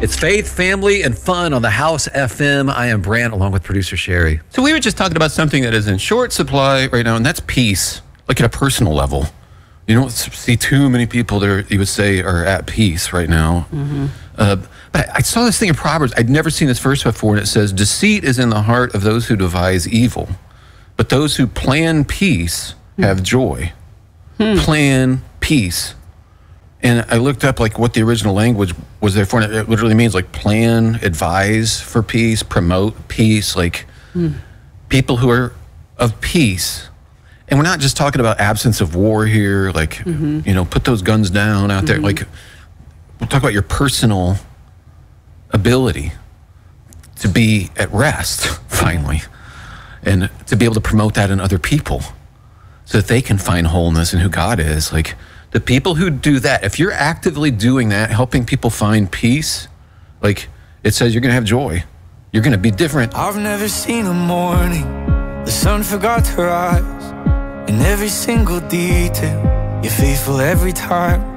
It's faith, family, and fun on the House FM. I am Brant, along with producer Sherry. So we were just talking about something that is in short supply right now, and that's peace, like at a personal level. You don't see too many people that you would say are at peace right now. But I saw this thing in Proverbs. I'd never seen this verse before, and it says, deceit is in the heart of those who devise evil, but those who plan peace have joy. Plan peace. And I looked up like what the original language was there for, and it literally means like plan, advise for peace, promote peace, like people who are of peace. And we're not just talking about absence of war here, like, you know, put those guns down out there. Like, we'll talk about your personal ability to be at rest, finally, and to be able to promote that in other people so that they can find wholeness in who God is. Like, the people who do that, if you're actively doing that, helping people find peace, like it says, you're going to have joy. You're going to be different. I've never seen a morning the sun forgot to rise. In every single detail, you're faithful every time.